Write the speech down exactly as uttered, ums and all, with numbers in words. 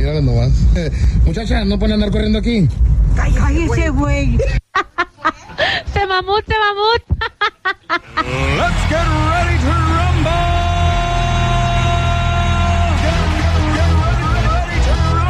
míralo nomás. Eh, muchacha, ¿no pueden andar corriendo aquí? Cállese, güey. Se mamut, se mamut.